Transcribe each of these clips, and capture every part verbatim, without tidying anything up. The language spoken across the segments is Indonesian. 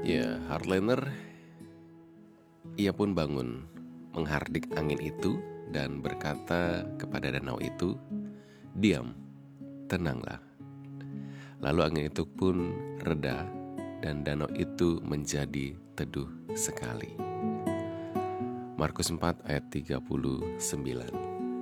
Ya, hardliner, ia pun bangun, menghardik angin itu dan berkata kepada danau itu, "Diam, tenanglah." Lalu angin itu pun reda dan danau itu menjadi teduh sekali. Markus empat ayat tiga puluh sembilan.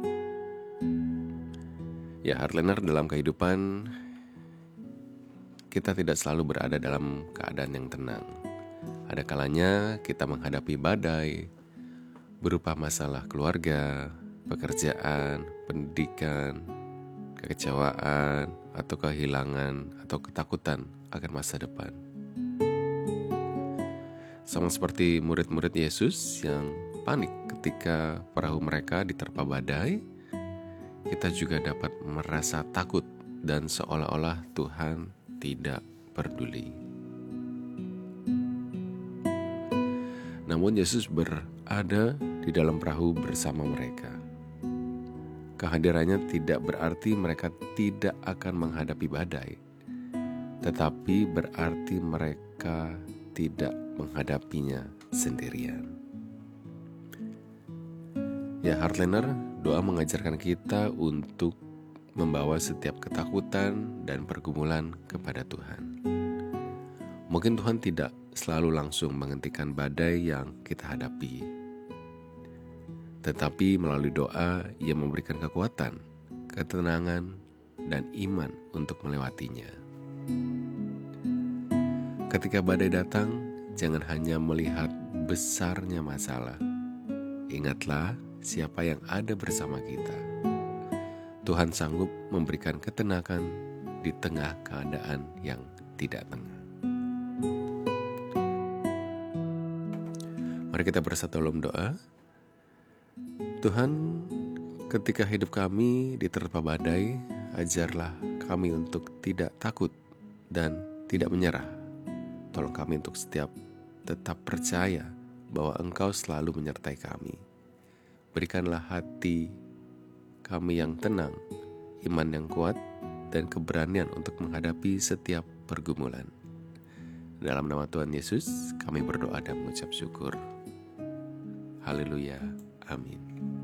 Ya, hardliner, dalam kehidupan kita tidak selalu berada dalam keadaan yang tenang. Ada kalanya kita menghadapi badai berupa masalah keluarga, pekerjaan, pendidikan, kekecewaan, atau kehilangan, atau ketakutan akan masa depan. Sama seperti murid-murid Yesus yang panik ketika perahu mereka diterpa badai, kita juga dapat merasa takut dan seolah-olah Tuhan tidak peduli. Namun Yesus berada di dalam perahu bersama mereka. Kehadirannya tidak berarti mereka tidak akan menghadapi badai, tetapi berarti mereka tidak menghadapinya sendirian. Ya, hardliner, doa mengajarkan kita untuk membawa setiap ketakutan dan pergumulan kepada Tuhan. Mungkin Tuhan tidak selalu langsung menghentikan badai yang kita hadapi, tetapi melalui doa Ia memberikan kekuatan, ketenangan, dan iman untuk melewatinya. Ketika badai datang, jangan hanya melihat besarnya masalah. Ingatlah siapa yang ada bersama kita. Tuhan sanggup memberikan ketenangan di tengah keadaan yang tidak tenang. Mari kita bersatu dalam doa. Tuhan, ketika hidup kami diterpa badai, ajarlah kami untuk tidak takut dan tidak menyerah. Tolong kami untuk setiap tetap percaya bahwa Engkau selalu menyertai kami. Berikanlah hati kami yang tenang, iman yang kuat, dan keberanian untuk menghadapi setiap pergumulan. Dalam nama Tuhan Yesus, kami berdoa dan mengucap syukur. Haleluya. Amin.